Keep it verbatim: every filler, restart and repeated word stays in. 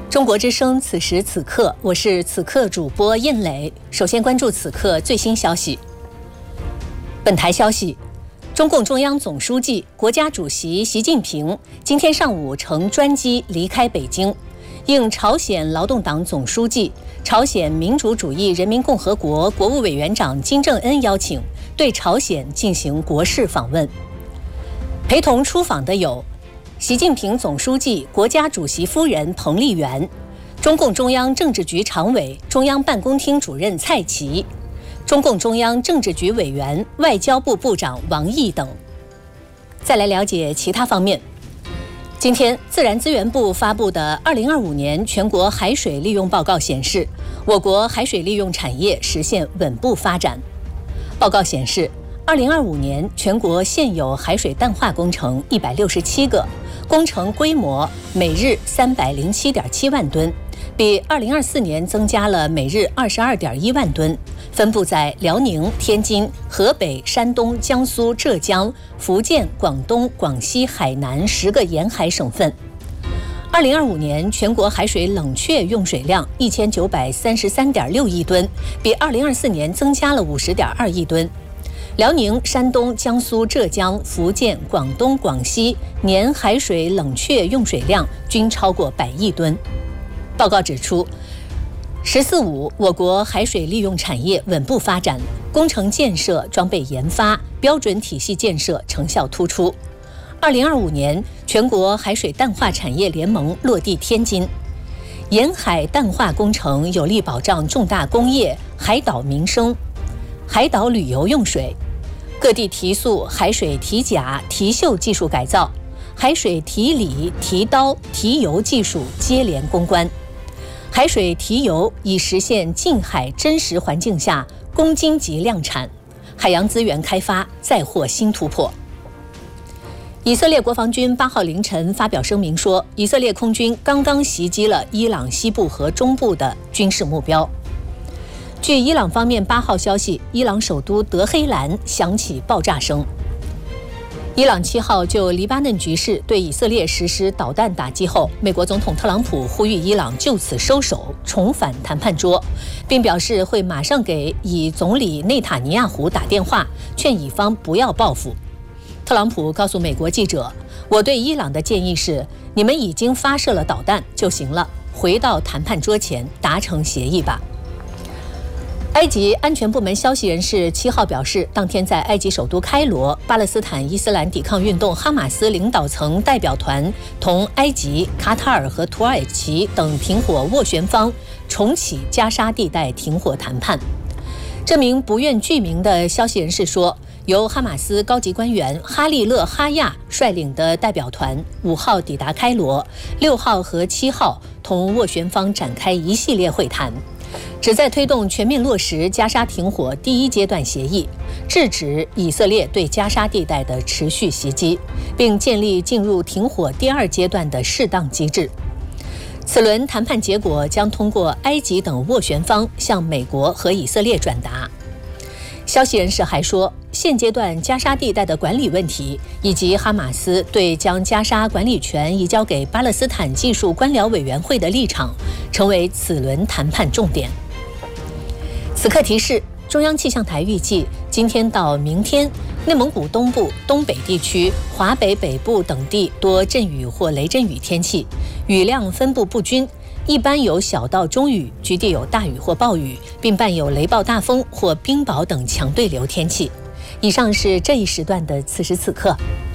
中国之声，此时此刻，我是此刻主播印磊。首先关注此刻最新消息。本台消息，中共中央总书记、国家主席习近平今天上午乘专机离开北京，应朝鲜劳动党总书记、朝鲜民主主义人民共和国国务委员长金正恩邀请，对朝鲜进行国事访问。陪同出访的有习近平总书记、国家主席夫人彭丽媛，中共中央政治局常委、中央办公厅主任蔡奇，中共中央政治局委员、外交部部长王毅等。再来了解其他方面。今天，自然资源部发布的二零二五年全国海水利用报告显示，我国海水利用产业实现稳步发展。报告显示，二零二五年全国现有海水淡化工程一百六十七个，工程规模每日三百零七点七万吨，比二零二四年增加了每日二十二点一万吨，分布在辽宁、天津、河北、山东、江苏、浙江、福建、广东、广西、海南十个沿海省份。二零二五年全国海水冷却用水量一千九百三十三点六亿吨，比二零二四年增加了五十点二亿吨。辽宁、山东、江苏、浙江、福建、广东、广西年海水冷却用水量均超过百亿吨。报告指出，十四五我国海水利用产业稳步发展，工程建设、装备研发、标准体系建设成效突出。二零二五年，全国海水淡化产业联盟落地天津，沿海淡化工程有力保障重大工业、海岛民生、海岛旅游用水。各地提速海水提甲、提锈技术改造，海水提锂、提刀、提油技术接连攻关。海水提油已实现近海真实环境下公斤级量产，海洋资源开发再获新突破。以色列国防军八号凌晨发表声明说，以色列空军刚刚袭击了伊朗西部和中部的军事目标。据伊朗方面八号消息，伊朗首都德黑兰响起爆炸声。伊朗七号就黎巴嫩局势对以色列实施导弹打击后，美国总统特朗普呼吁伊朗就此收手，重返谈判桌，并表示会马上给以总理内塔尼亚胡打电话，劝以方不要报复。特朗普告诉美国记者，我对伊朗的建议是，你们已经发射了导弹就行了，回到谈判桌前达成协议吧。埃及安全部门消息人士七号表示，当天在埃及首都开罗，巴勒斯坦伊斯兰抵抗运动哈马斯领导层代表团同埃及、卡塔尔和土耳其等停火斡旋方重启加沙地带停火谈判。这名不愿具名的消息人士说，由哈马斯高级官员哈利勒·哈亚率领的代表团五号抵达开罗，六号和七号同斡旋方展开一系列会谈，旨在推动全面落实加沙停火第一阶段协议，制止以色列对加沙地带的持续袭击，并建立进入停火第二阶段的适当机制。此轮谈判结果将通过埃及等斡旋方向美国和以色列转达。消息人士还说，现阶段加沙地带的管理问题，以及哈马斯对将加沙管理权移交给巴勒斯坦技术官僚委员会的立场，成为此轮谈判重点。此刻提示，中央气象台预计今天到明天，内蒙古东部、东北地区、华北北部等地多阵雨或雷阵雨天气，雨量分布不均，一般有小到中雨，局地有大雨或暴雨，并伴有雷暴大风或冰雹等强对流天气。以上是这一时段的此时此刻。